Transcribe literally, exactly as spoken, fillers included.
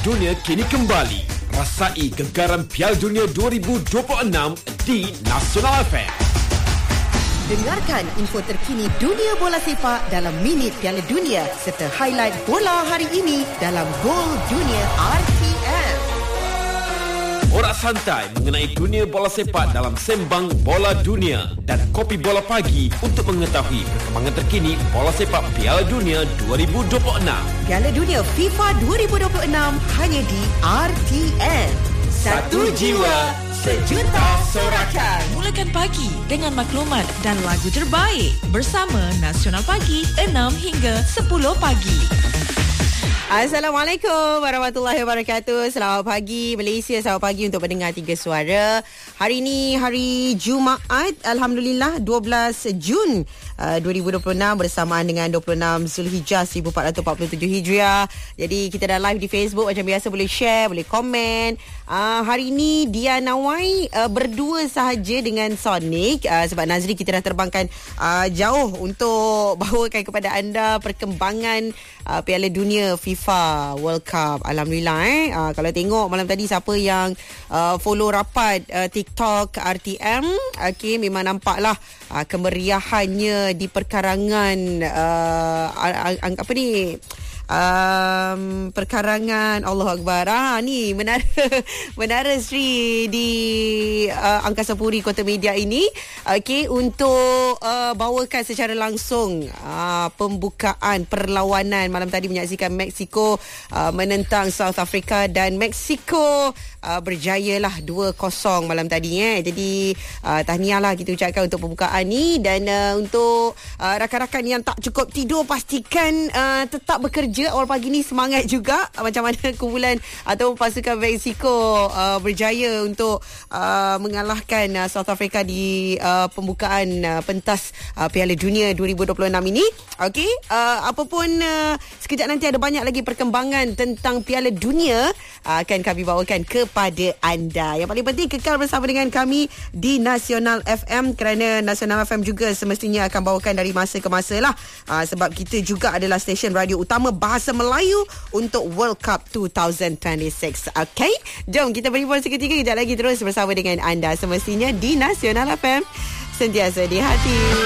Dunia kini kembali. Rasai gegaran Piala Dunia dua ribu dua puluh enam di Nasional F M. Dengarkan info terkini dunia bola sepak dalam Minit Piala Dunia serta highlight bola hari ini dalam Gol Dunia R T M. Borak santai mengenai dunia bola sepak dalam Sembang Bola Dunia dan Kopi Bola Pagi untuk mengetahui perkembangan terkini bola sepak Piala Dunia dua ribu dua puluh enam. Piala Dunia FIFA dua ribu dua puluh enam hanya di R T M. Satu jiwa, sejuta sorakan. Mulakan pagi dengan maklumat dan lagu terbaik bersama Nasional Pagi enam hingga sepuluh pagi. Assalamualaikum warahmatullahi wabarakatuh. Selamat pagi Malaysia, selamat pagi untuk pendengar Tiga Suara. Hari ini hari Jumaat, Alhamdulillah dua belas Jun uh, dua ribu dua puluh enam bersamaan dengan dua puluh enam Zulhijjah seribu empat ratus empat puluh tujuh Hijriah. Jadi kita dah live di Facebook macam biasa, boleh share, boleh komen. Uh, hari ini Dia Nawai uh, berdua sahaja dengan Sonic uh, sebab Nazri kita dah terbangkan uh, jauh untuk bawakan kepada anda perkembangan uh, Piala Dunia FIFA World Cup. Alhamdulillah eh. Uh, kalau tengok malam tadi siapa yang uh, follow rapat uh, TikTok R T M, okay, memang nampaklah uh, kemeriahannya di perkarangan uh, apa ni Um, perkarangan Allahu Akbar. Ah, ni menara menara Sri di uh, Angkasa Puri Kota Media ini, okey, untuk uh, bawakan secara langsung uh, pembukaan perlawanan malam tadi menyaksikan Mexico uh, menentang South Africa dan Mexico uh, berjayalah dua kosong malam tadi eh. Jadi uh, tahniahlah kita ucapkan untuk pembukaan ni, dan uh, untuk uh, rakan-rakan yang tak cukup tidur pastikan uh, tetap bekerja awal pagi ni, semangat juga macam mana kumpulan atau pasukan Mexico uh, berjaya untuk uh, mengalahkan uh, South Africa di uh, pembukaan uh, pentas uh, Piala Dunia dua ribu dua puluh enam ini. Okey, uh, apapun uh, sekejap nanti ada banyak lagi perkembangan tentang Piala Dunia uh, akan kami bawakan kepada anda. Yang paling penting kekal bersama dengan kami di Nasional F M, kerana Nasional F M juga semestinya akan bawakan dari masa ke masa lah, uh, sebab kita juga adalah stesen radio utama bahasa Melayu untuk World Cup dua ribu dua puluh enam. Okey, jom kita beri pon seketika, kejap lagi terus bersama dengan anda semestinya di Nasional F M, sentiasa di hati.